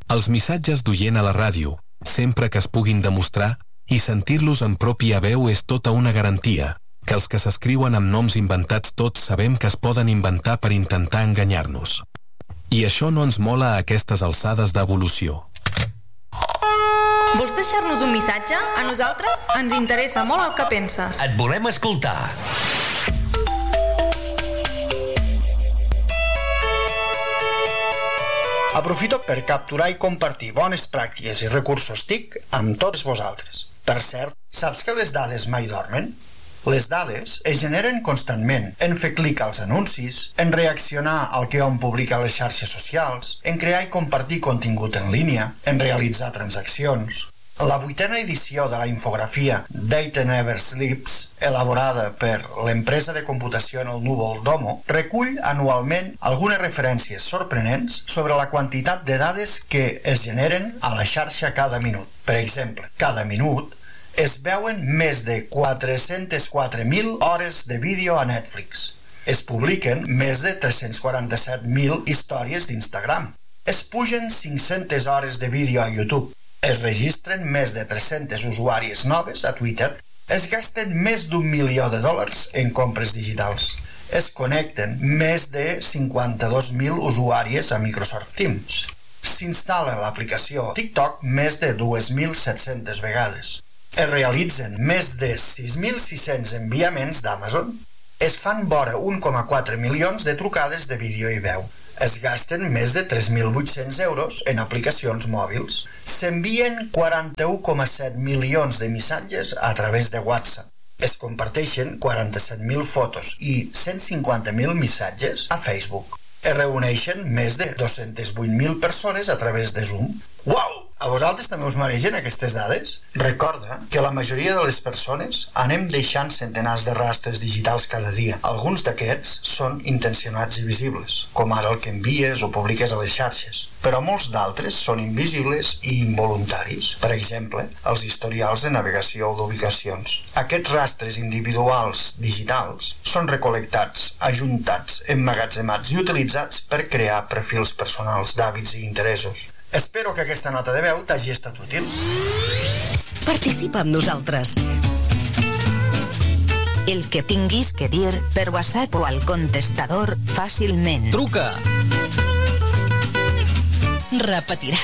Els missatges d'oient a la ràdio, sempre que es puguin demostrar, i sentir-los en pròpia veu és tota una garantia, que els que s'escriuen amb noms inventats tots sabem que es poden inventar per intentar enganyar-nos. I això no ens mola a aquestes alçades d'evolució. Vols deixar-nos un missatge? A nosaltres ens interessa molt el que penses. Et volem escoltar. Aprofito per capturar i compartir bones pràctiques i recursos TIC amb tots vosaltres. Per cert, saps que les dades mai dormen? Les dades es generen constantment en fer clic als anuncis, en reaccionar al que hom publica a les xarxes socials, en crear i compartir contingut en línia, en realitzar transaccions. La 8a edició de la infografia Data Never Sleeps, elaborada per l'empresa de computació en el núvol Domo, recull anualment algunes referències sorprenents sobre la quantitat de dades que es generen a la xarxa cada minut. Per exemple, cada minut es veuen més de 404.000 hores de vídeo a Netflix. Es publiquen més de 347.000 històries d'Instagram. Es pugen 500 hores de vídeo a YouTube. Es registren més de 300 usuàries noves a Twitter. Es gasten més d'1 milió de dòlars en compres digitals. Es connecten més de 52.000 usuàries a Microsoft Teams. S'instal·la l'aplicació TikTok més de 2.700 vegades. Es realitzen més de 6.600 enviaments d'Amazon. Es fan vora 1,4 milions de trucades de vídeo i veu. Es gasten més de 3.800 euros en aplicacions mòbils. S'envien 41,7 milions de missatges a través de WhatsApp. Es comparteixen 47.000 fotos i 150.000 missatges a Facebook. Es reuneixen més de 208.000 persones a través de Zoom. Uau! A vosaltres també us maregen aquestes dades? Recorda que la majoria de les persones anem deixant centenars de rastres digitals cada dia. Alguns d'aquests són intencionats i visibles, com ara el que envies o publiques a les xarxes. Però molts d'altres són invisibles i involuntaris. Per exemple, els historials de navegació o d'ubicacions. Aquests rastres individuals digitals són recol·lectats, ajuntats, emmagatzemats i utilitzats per crear perfils personals d'hàbits i interessos. Espero que aquesta nota de veu t'hagi estat útil. Participa amb nosaltres. El que tinguis que dir per WhatsApp o al contestador fàcilment. Truca! Repetirà.